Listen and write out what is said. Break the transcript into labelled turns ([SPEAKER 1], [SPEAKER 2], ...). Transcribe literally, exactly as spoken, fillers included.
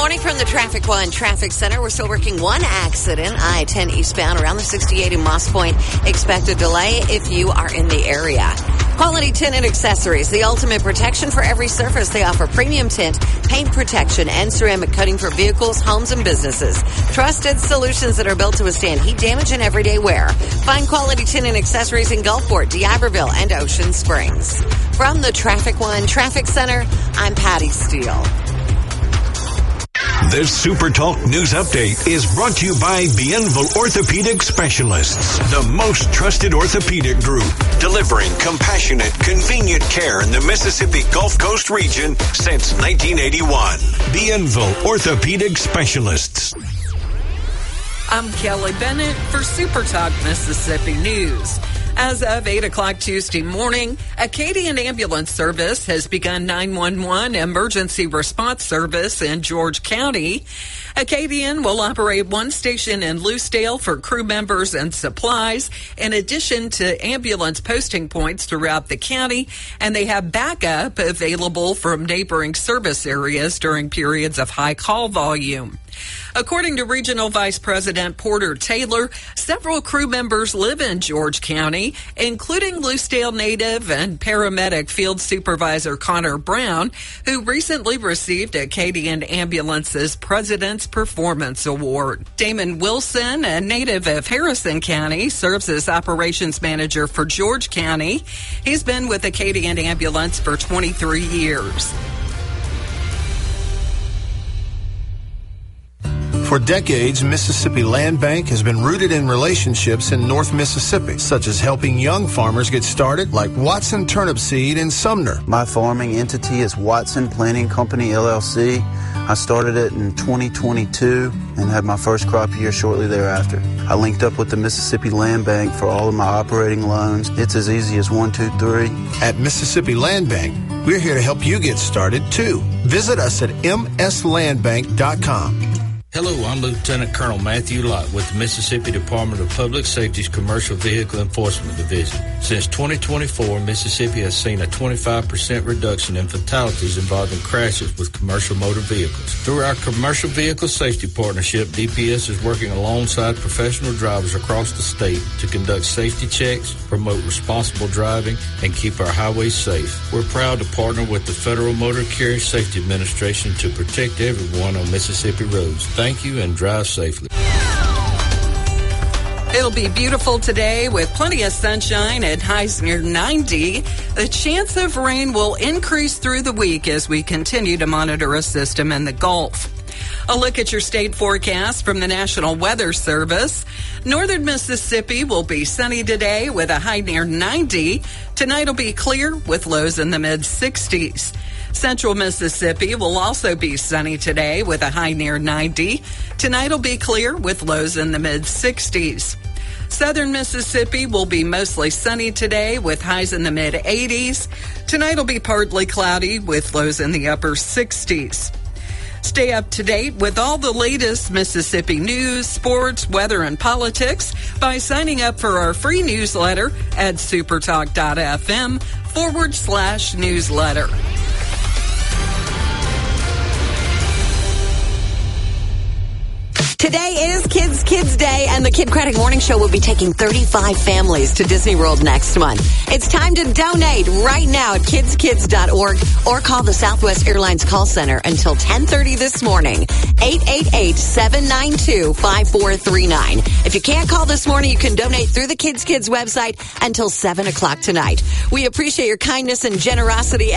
[SPEAKER 1] morning from the Traffic One Traffic Center. We're still working one accident, I ten eastbound around the sixty-eight in Moss Point. Expect a delay if you are in the area. Quality Tint and Accessories, the ultimate protection for every surface. They offer premium tint, paint protection, and ceramic coating for vehicles, homes, and businesses. Trusted solutions that are built to withstand heat damage and everyday wear. Find Quality Tint and Accessories in Gulfport, D'Iberville, and Ocean Springs. From the Traffic One Traffic Center, I'm Patty Steele.
[SPEAKER 2] This Super Talk News Update is brought to you by Bienville Orthopedic Specialists, the most trusted orthopedic group, delivering compassionate, convenient care in the Mississippi Gulf Coast region since nineteen eighty-one. Bienville Orthopedic Specialists.
[SPEAKER 3] I'm Kelly Bennett for Super Talk Mississippi News. As of eight o'clock Tuesday morning, Acadian Ambulance Service has begun nine one one emergency response service in George County. Acadian will operate one station in Lucedale for crew members and supplies, in addition to ambulance posting points throughout the county, and they have backup available from neighboring service areas during periods of high call volume. According to Regional Vice President Porter Taylor, several crew members live in George County, including Lucedale native and paramedic Field Supervisor Connor Brown, who recently received Acadian Ambulance's President's Performance Award. Damon Wilson, a native of Harrison County, serves as Operations Manager for George County. He's been with Acadian Ambulance for twenty-three years.
[SPEAKER 4] For decades, Mississippi Land Bank has been rooted in relationships in North Mississippi, such as helping young farmers get started, like Watson Turnip Seed in Sumner.
[SPEAKER 5] My farming entity is Watson Planting Company, L L C. I started it in twenty twenty-two and had my first crop year shortly thereafter. I linked up with the Mississippi Land Bank for all of my operating loans. It's as easy as one, two, three.
[SPEAKER 4] At Mississippi Land Bank, we're here to help you get started, too. Visit us at m s land bank dot com.
[SPEAKER 6] Hello, I'm Lieutenant Colonel Matthew Lott with the Mississippi Department of Public Safety's Commercial Vehicle Enforcement Division. Since twenty twenty-four, Mississippi has seen a twenty-five percent reduction in fatalities involving crashes with commercial motor vehicles. Through our Commercial Vehicle Safety Partnership, D P S is working alongside professional drivers across the state to conduct safety checks, promote responsible driving, and keep our highways safe. We're proud to partner with the Federal Motor Carrier Safety Administration to protect everyone on Mississippi roads. Thank you and drive safely.
[SPEAKER 3] It'll be beautiful today with plenty of sunshine at highs near ninety. The chance of rain will increase through the week as we continue to monitor a system in the Gulf. A look at your state forecast from the National Weather Service. Northern Mississippi will be sunny today with a high near ninety. Tonight will be clear with lows in the mid sixties. Central Mississippi will also be sunny today with a high near ninety. Tonight will be clear with lows in the mid sixties. Southern Mississippi will be mostly sunny today with highs in the mid eighties. Tonight will be partly cloudy with lows in the upper sixties. Stay up to date with all the latest Mississippi news, sports, weather, and politics by signing up for our free newsletter at supertalk.fm forward slash newsletter.
[SPEAKER 1] Today is Kids Kids Day, and the Kid Credit Morning Show will be taking thirty-five families to Disney World next month. It's time to donate right now at kids kids dot org or call the Southwest Airlines call center until ten thirty this morning, eight eight eight, seven nine two, five four three nine. If you can't call this morning, you can donate through the Kids Kids website until seven o'clock tonight. We appreciate your kindness and generosity